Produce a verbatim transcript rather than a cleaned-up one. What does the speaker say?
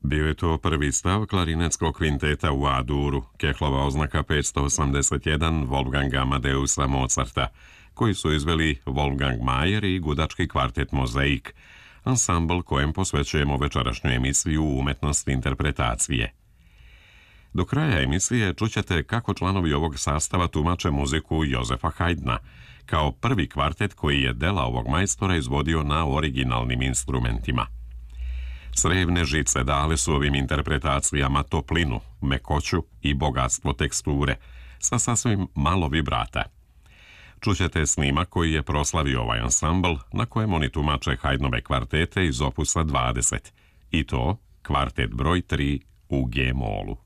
Bio je to prvi stav klarinetskog kvinteta u A-duru, Kehlova oznaka petsto osamdeset jedan Wolfganga Amadeusa Mozarta, koji su izveli Wolfgang Mayer i gudački kvartet Mozaik, ansambl kojem posvećujemo večerašnju emisiju Umetnost interpretacije. Do kraja emisije čućete kako članovi ovog sastava tumače muziku Jozefa Haydna, kao prvi kvartet koji je dela ovog majstora izvodio na originalnim instrumentima. Srevne žice dale su ovim interpretacijama toplinu, mekoću i bogatstvo teksture, sa sasvim malo vibrata. Čućete snimak koji je proslavio ovaj ansambl, na kojem oni tumače Haydnove kvartete iz opusa dvadeset, i to kvartet broj tri u G-molu.